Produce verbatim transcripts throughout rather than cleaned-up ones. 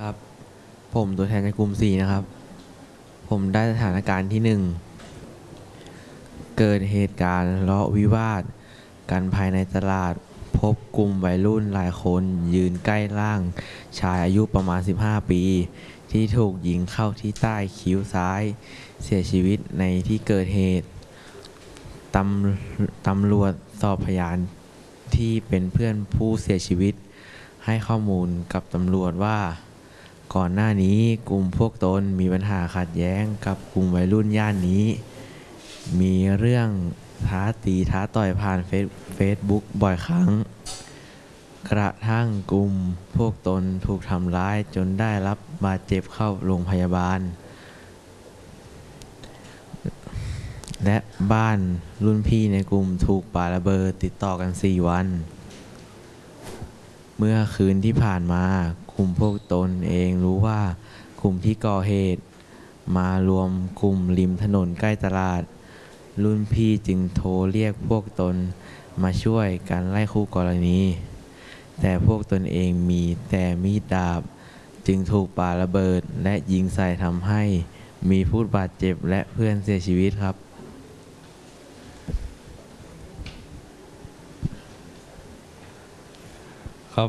ครับผมตัวแทนจากกลุ่มสี่นะครับผมได้สถานการณ์ที่หนึ่งเกิดเหตุการณ์ทะเลาะวิวาทกันภายในตลาดพบกลุ่มวัยรุ่นหลายคนยืนใกล้ร่างชายอายุประมาณสิบห้าปีที่ถูกยิงเข้าที่ใต้คิ้วซ้ายเสียชีวิตในที่เกิดเหตุตำตำรวจสอบพยานที่เป็นเพื่อนผู้เสียชีวิตให้ข้อมูลกับตำรวจว่าก่อนหน้านี้กลุ่มพวกตนมีปัญหาขัดแย้งกับกลุ่มวัยรุ่นย่านนี้มีเรื่องท้าตีท้าต่อยผ่านเฟซบุ๊กบ่อยครั้งกระทั่งกลุ่มพวกตนถูกทำร้ายจนได้รับบาดเจ็บเข้าโรงพยาบาลและบ้านรุ่นพี่ในกลุ่มถูกปาระเบิดติดต่อกันสี่วันเมื่อคืนที่ผ่านมากลุ่มพวกตนเองรู้ว่ากลุ่มที่ก่อเหตุมารวมกลุ่มริมถนนใกล้ตลาดรุ่นพี่จึงโทรเรียกพวกตนมาช่วยกันไล่คู่กรณีแต่พวกตนเองมีแต่มีดดาบจึงถูกปาระเบิดและยิงใส่ทำให้มีผู้บาดเจ็บและเพื่อนเสียชีวิตครับครับ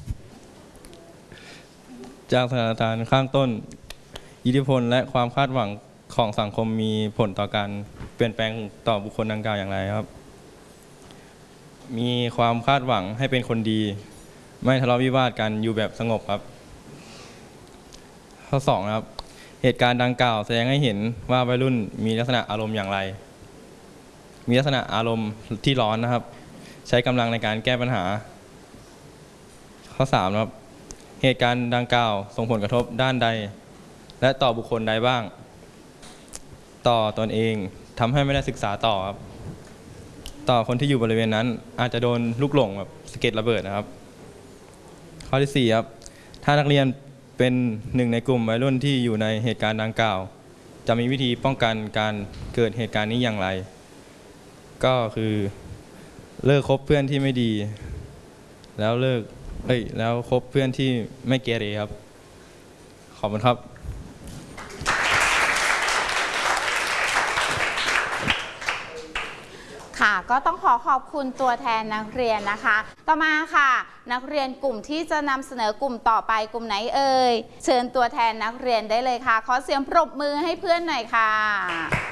จากสถานการณ์ข้างต้นอิทธิพลและความคาดหวังของสังคมมีผลต่อการเปลี่ยนแปลงต่อบุคคลดังกล่าวอย่างไรครับมีความคาดหวังให้เป็นคนดีไม่ทะเลาะวิวาทกันอยู่แบบสงบครับข้อสองครับเหตุการณ์ดังกล่าวแสดงให้เห็นว่าวัยรุ่นมีลักษณะอารมณ์อย่างไรมีลักษณะอารมณ์ที่ร้อนนะครับใช้กำลังในการแก้ปัญหาข้อสามครับเหตุการณ์ดังกล่าวส่งผลกระทบด้านใดและต่อบุคคลใดบ้างต่อตนเองทำให้ไม่ได้ศึกษาต่อครับต่อคนที่อยู่บริเวณนั้นอาจจะโดนลูกหลงแบบสะเก็ดระเบิดนะครับข้อที่สี่ครับถ้านักเรียนเป็นหนึ่งในกลุ่มวัยรุ่นที่อยู่ในเหตุการณ์ดังกล่าวจะมีวิธีป้องกันการเกิดเหตุการณ์นี้อย่างไรก็คือเลิกคบเพื่อนที่ไม่ดีแล้วเลิกเอ้ยแล้วคบเพื่อนที่ไม่เกเรครับขอบคุณครับค่ะก็ต้องขอขอบคุณตัวแทนนักเรียนนะคะต่อมาค่ะนักเรียนกลุ่มที่จะนำเสนอกลุ่มต่อไปกลุ่มไหนเอ่ยเชิญตัวแทนนักเรียนได้เลยค่ะขอเสียงปรบมือให้เพื่อนหน่อยค่ะ